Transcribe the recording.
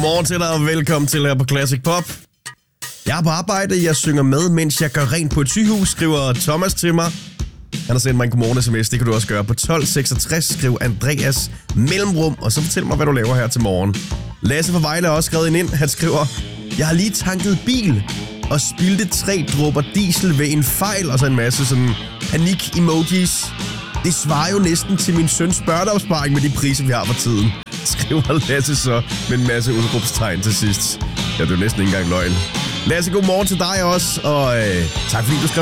Godmorgen til dig, og velkommen til her på Classic Pop. Jeg er på arbejde, jeg synger med, mens jeg gør rent på et sygehus, skriver Thomas til mig. Han har sendt mig en godmorgen-sms, det kan du også gøre på 1266, skriv Andreas mellemrum, og så fortæl mig, hvad du laver her til morgen. Lasse fra Vejle har også skrevet ind, han skriver: Jeg har lige tanket bil og spildte 3 dråber diesel ved en fejl, og så en masse sådan panik-emojis. Det svarer jo næsten til min søns børneopsparing med de priser, vi har for tiden, skriver Lasse så med en masse udråbstegn til sidst. Ja, det er jo næsten ikke engang løgn. Lasse, god morgen til dig også, og tak fordi du skrev